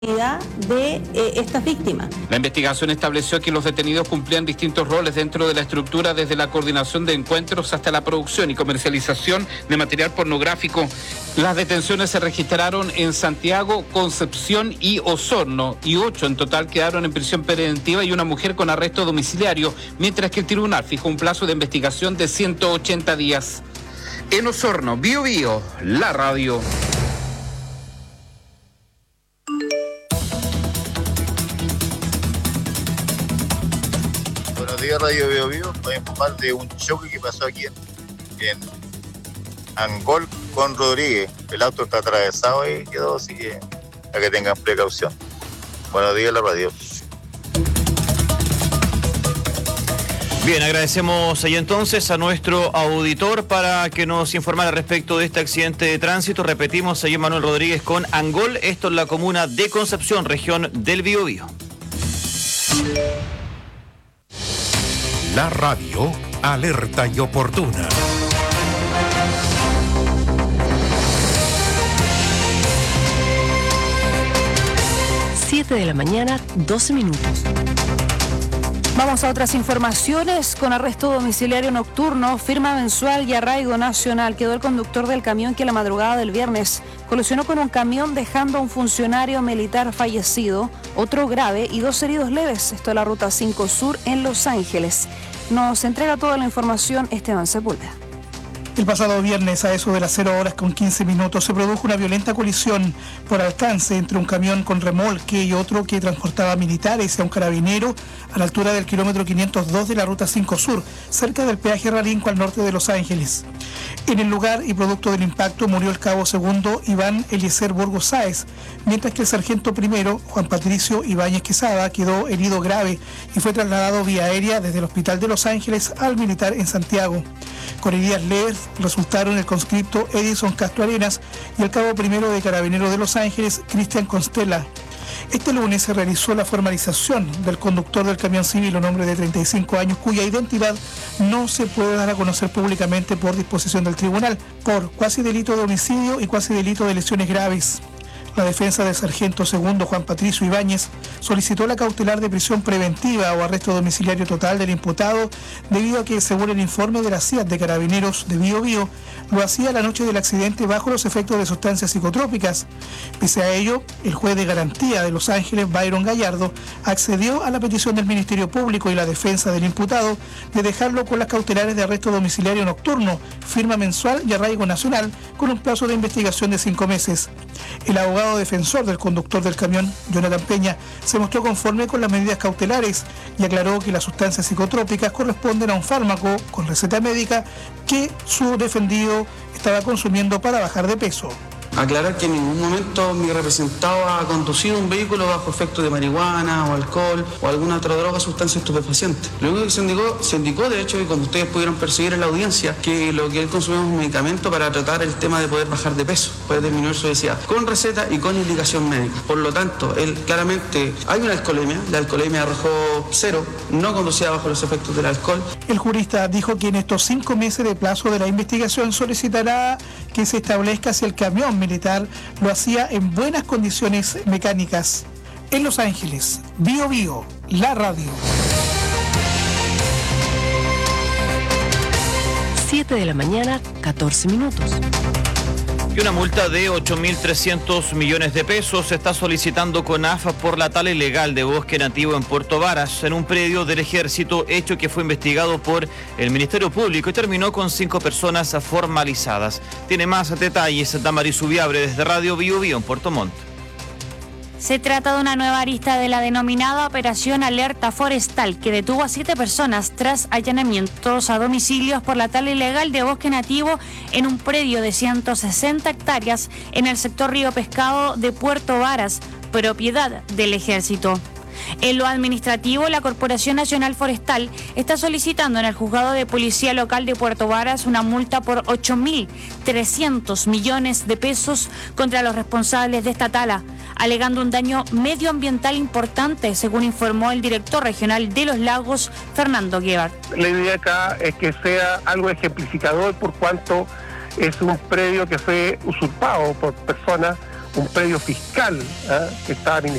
de estas víctimas. La investigación estableció que los detenidos cumplían distintos roles dentro de la estructura, desde la coordinación de encuentros hasta la producción y comercialización de material pornográfico. Las detenciones se registraron en Santiago, Concepción y Osorno, y 8 en total quedaron en prisión preventiva y una mujer con arresto domiciliario, mientras que el tribunal fijó un plazo de investigación de 180 días. En Osorno, Bío Bío, la radio. Buenos días, Radio Bío Bío. Voy a informar de un choque que pasó aquí en Angol con Rodríguez. El auto está atravesado y quedó, así que para que tengan precaución. Buenos días, la radio. Bien, agradecemos ahí entonces a nuestro auditor para que nos informara respecto de este accidente de tránsito. Repetimos, ahí Manuel Rodríguez con Angol, esto en la comuna de Concepción, región del Biobío. La radio, alerta y oportuna. Siete de la mañana, 12 minutos. Vamos a otras informaciones. Con arresto domiciliario nocturno, firma mensual y arraigo nacional, quedó el conductor del camión que la madrugada del viernes colisionó con un camión, dejando a un funcionario militar fallecido, otro grave y 2 heridos leves. Esto es la Ruta 5 Sur en Los Ángeles. Nos entrega toda la información Esteban Sepúlveda. El pasado viernes, a eso de las 0:15, se produjo una violenta colisión por alcance entre un camión con remolque y otro que transportaba militares y a un carabinero a la altura del kilómetro 502 de la Ruta 5 Sur, cerca del peaje Ralinco al norte de Los Ángeles. En el lugar y producto del impacto murió el cabo segundo Iván Eliezer Burgos Sáez, mientras que el sargento primero Juan Patricio Ibáñez Quesada quedó herido grave y fue trasladado vía aérea desde el hospital de Los Ángeles al militar en Santiago. Con heridas leves resultaron el conscripto Edison Castro Arenas y el cabo primero de Carabineros de Los Ángeles, Cristian Constella. Este lunes se realizó la formalización del conductor del camión civil, un hombre de 35 años, cuya identidad no se puede dar a conocer públicamente por disposición del tribunal, por cuasi delito de homicidio y cuasi delito de lesiones graves. La defensa del sargento segundo Juan Patricio Ibáñez solicitó la cautelar de prisión preventiva o arresto domiciliario total del imputado, debido a que, según el informe de la CIAT de Carabineros de Biobío, lo hacía la noche del accidente bajo los efectos de sustancias psicotrópicas. Pese a ello, el juez de garantía de Los Ángeles, Byron Gallardo, accedió a la petición del Ministerio Público y la defensa del imputado de dejarlo con las cautelares de arresto domiciliario nocturno, firma mensual y arraigo nacional, con un plazo de investigación de 5 meses. El abogado defensor del conductor del camión, Jonathan Peña, se mostró conforme con las medidas cautelares y aclaró que las sustancias psicotrópicas corresponden a un fármaco con receta médica que su defendido estaba consumiendo para bajar de peso. Aclarar que en ningún momento mi representado ha conducido un vehículo bajo efecto de marihuana o alcohol o alguna otra droga, sustancia estupefaciente. Lo único que se indicó, de hecho, y como ustedes pudieron percibir en la audiencia, que lo que él consumió es un medicamento para tratar el tema de poder bajar de peso, poder disminuir su obesidad, con receta y con indicación médica. Por lo tanto, él claramente hay una alcoholemia, la alcoholemia arrojó 0, no conducía bajo los efectos del alcohol. El jurista dijo que en estos 5 meses de plazo de la investigación solicitará que se establezca si el camión militar lo hacía en buenas condiciones mecánicas. En Los Ángeles, Bío Bío, la radio. 7 de la mañana, 14 minutos. Y una multa de 8.300 millones de pesos se está solicitando CONAF por la tala ilegal de bosque nativo en Puerto Varas, en un predio del Ejército, hecho que fue investigado por el Ministerio Público y terminó con 5 personas formalizadas. Tiene más detalles Damaris Ubiabre desde Radio Bío Bío en Puerto Montt. Se trata de una nueva arista de la denominada Operación Alerta Forestal, que detuvo a 7 personas tras allanamientos a domicilios por la tala ilegal de bosque nativo en un predio de 160 hectáreas en el sector Río Pescado de Puerto Varas, propiedad del Ejército. En lo administrativo, la Corporación Nacional Forestal está solicitando en el Juzgado de Policía Local de Puerto Varas una multa por 8.300 millones de pesos contra los responsables de esta tala, alegando un daño medioambiental importante, según informó el director regional de Los Lagos, Fernando Guevara. La idea acá es que sea algo ejemplificador, por cuanto es un predio que fue usurpado por personas un predio fiscal que estaba